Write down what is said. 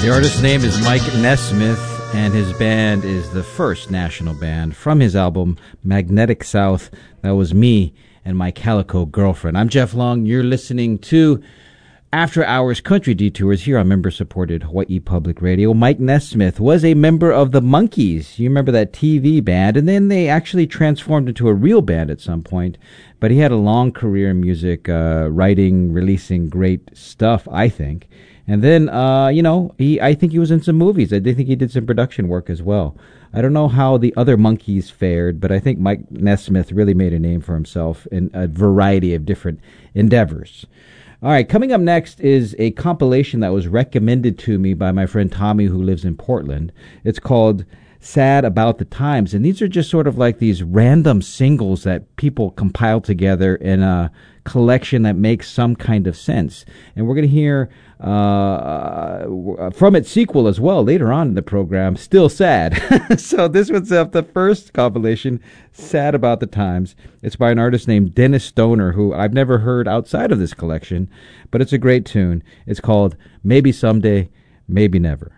The artist's name is Mike Nesmith, and his band is the First National Band from his album Magnetic South. That was me and my Calico Girlfriend. I'm Jeff Long. You're listening to After Hours Country Detours here on member-supported Hawaii Public Radio. Mike Nesmith was a member of the Monkees. You remember that TV band, and then they actually transformed into a real band at some point. But he had a long career in music, writing, releasing great stuff, I think. And then, I think he was in some movies. I think he did some production work as well. I don't know how the other Monkees fared, but I think Mike Nesmith really made a name for himself in a variety of different endeavors. All right, coming up next is a compilation that was recommended to me by my friend Tommy, who lives in Portland. It's called Sad About the Times, and these are just sort of like these random singles that people compile together in a collection that makes some kind of sense. And we're going to hear from its sequel as well later on in the program, Still Sad. So this was the first compilation, Sad About the Times. It's by an artist named Dennis Stoner, who I've never heard outside of this collection, but it's a great tune. It's called Maybe Someday, Maybe Never.